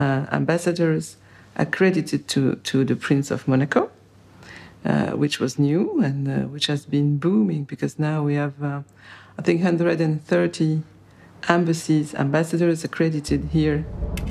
ambassadors accredited to the Prince of Monaco, which was new and which has been booming because now we have, I think, 130 embassies, ambassadors accredited here.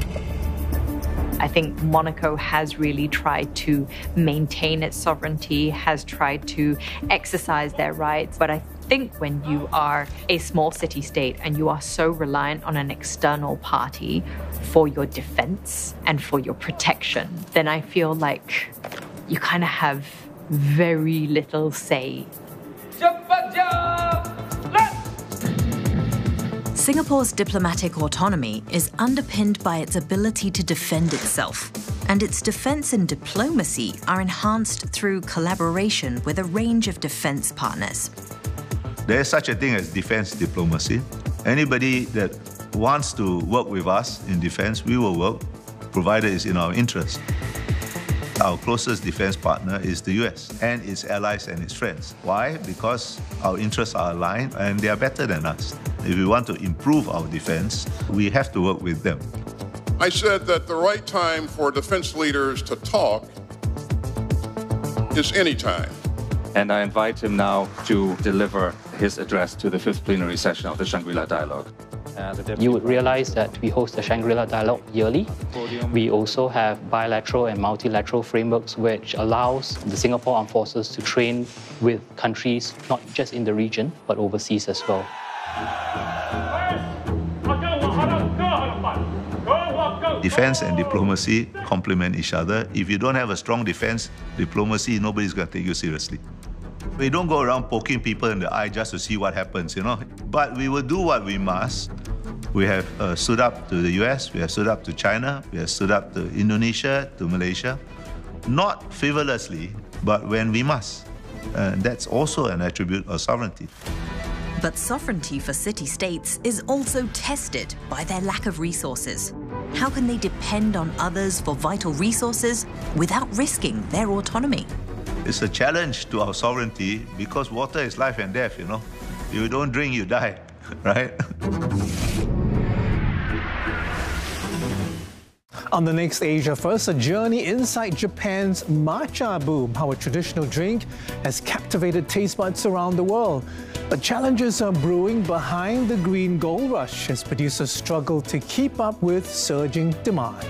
I think Monaco has really tried to maintain its sovereignty, has tried to exercise their rights. But I think when you are a small city-state and you are so reliant on an external party for your defense and for your protection, then I feel like you kind of have very little say. Singapore's diplomatic autonomy is underpinned by its ability to defend itself, and its defence and diplomacy are enhanced through collaboration with a range of defence partners. There is such a thing as defence diplomacy. Anybody that wants to work with us in defence, we will work, provided it's in our interest. Our closest defence partner is the US and its allies and its friends. Why? Because our interests are aligned and they are better than us. If we want to improve our defence, we have to work with them. I said that the right time for defence leaders to talk is any time. And I invite him now to deliver his address to the 5th plenary session of the Shangri-La Dialogue. You would realize that we host the Shangri-La Dialogue yearly. We also have bilateral and multilateral frameworks which allows the Singapore Armed Forces to train with countries not just in the region but overseas as well. Defence and diplomacy complement each other. If you don't have a strong defence, diplomacy, nobody's going to take you seriously. We don't go around poking people in the eye just to see what happens, you know. But we will do what we must. We have stood up to the US, we have stood up to China, we have stood up to Indonesia, to Malaysia. Not frivolously, but when we must. That's also an attribute of sovereignty. But sovereignty for city-states is also tested by their lack of resources. How can they depend on others for vital resources without risking their autonomy? It's a challenge to our sovereignty because water is life and death, you know. If you don't drink, you die, right? On the next Asia First, a journey inside Japan's matcha boom, how a traditional drink has captivated taste buds around the world. But challenges are brewing behind the green gold rush as producers struggle to keep up with surging demand.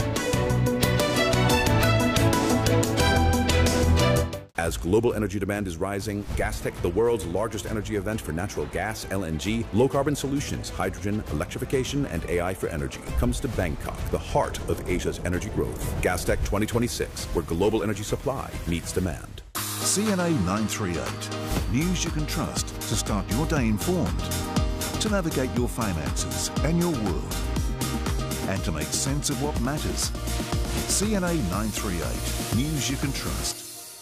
As global energy demand is rising, Gastech, the world's largest energy event for natural gas, LNG, low-carbon solutions, hydrogen, electrification, and AI for energy, comes to Bangkok, the heart of Asia's energy growth. Gastech 2026, where global energy supply meets demand. CNA 938, news you can trust to start your day informed, to navigate your finances and your world, and to make sense of what matters. CNA 938, news you can trust.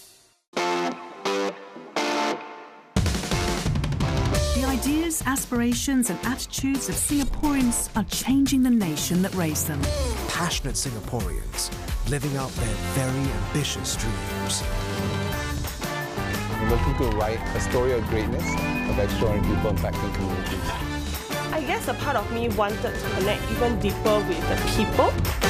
The ideas, aspirations and attitudes of Singaporeans are changing the nation that raised them. Passionate Singaporeans living out their very ambitious dreams. We're looking to write a story of greatness, of extraordinary people impacting communities. I guess a part of me wanted to connect even deeper with the people.